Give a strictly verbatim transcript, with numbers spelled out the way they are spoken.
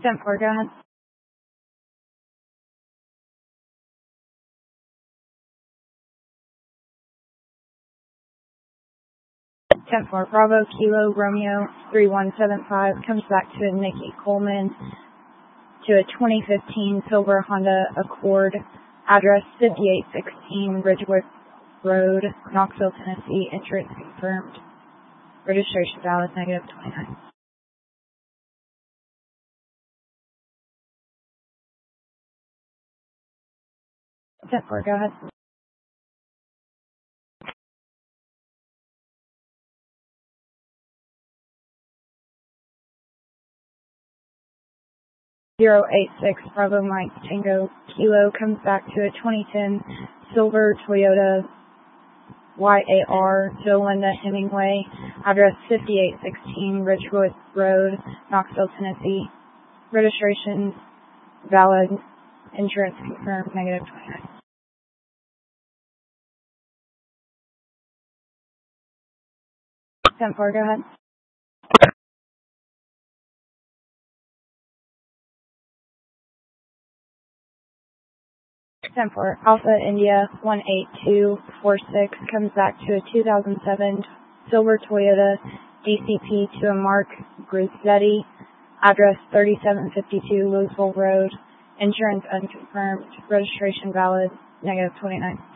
ten four, go ahead. ten four, Bravo, Kilo, Romeo, three one seven five, comes back to Nikki Coleman to a twenty fifteen silver Honda Accord, address fifty-eight sixteen Ridgewood Road, Knoxville, Tennessee, insurance confirmed, registration valid, negative twenty-nine. ten four, go ahead. zero eight six Bravo Mike Tango Kilo, comes back to a twenty ten silver Toyota Y A R to Linda Hemingway, address fifty-eight sixteen Ridgewood Road, Knoxville, Tennessee, registration valid, insurance confirmed, negative twenty-nine. ten four, go ahead. ten four, Alpha India one eight two four six, comes back to a two thousand seven silver Toyota D C P to a Mark Grizzetti, address thirty-seven fifty-two Louisville Road, insurance unconfirmed, registration valid, negative twenty-nine.